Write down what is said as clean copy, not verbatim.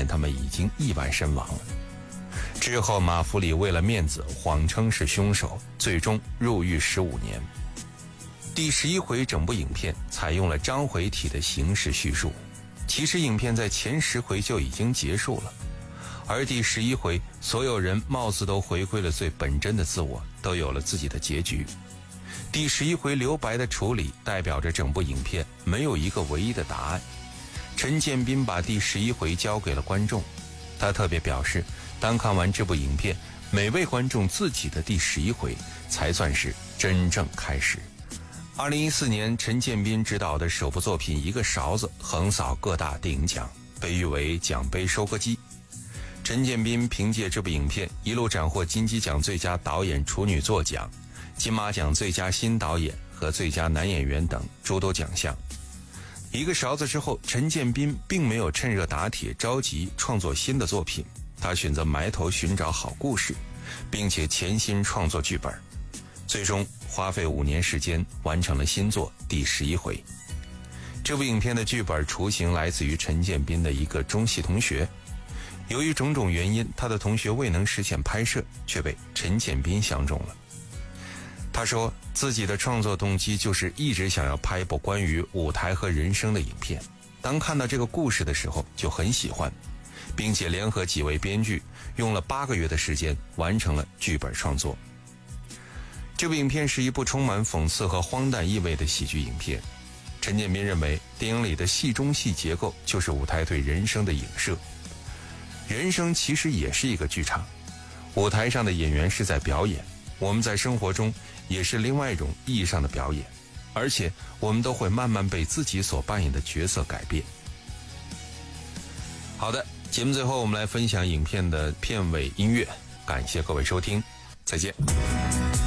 现他们已经意外身亡了。之后马福里为了面子谎称是凶手，最终入狱15年。第11回整部影片采用了章回体的形式叙述，其实影片在前10回就已经结束了，而第11回所有人貌似都回归了最本真的自我，都有了自己的结局。第11回留白的处理代表着整部影片没有一个唯一的答案。陈建斌把第11回交给了观众，他特别表示，当看完这部影片，每位观众自己的第11回才算是真正开始。2014年，陈建斌执导的首部作品《一个勺子》横扫各大电影奖，被誉为奖杯收割机。陈建斌凭借这部影片一路斩获金鸡奖最佳导演处女作奖、金马奖最佳新导演和最佳男演员等诸多奖项。一个勺子之后，陈建斌并没有趁热打铁着急创作新的作品，他选择埋头寻找好故事，并且潜心创作剧本，最终花费5年时间完成了新作第11回。这部影片的剧本雏形来自于陈建斌的一个中戏同学，由于种种原因，他的同学未能实现拍摄，却被陈建斌相中了。他说自己的创作动机就是一直想要拍一部关于舞台和人生的影片，当看到这个故事的时候就很喜欢，并且联合几位编剧用了8个月的时间完成了剧本创作。这部影片是一部充满讽刺和荒诞意味的喜剧影片。陈建斌认为，电影里的戏中戏结构就是舞台对人生的影射，人生其实也是一个剧场，舞台上的演员是在表演，我们在生活中也是另外一种意义上的表演，而且我们都会慢慢被自己所扮演的角色改变。好的，节目最后我们来分享影片的片尾音乐，感谢各位收听，再见。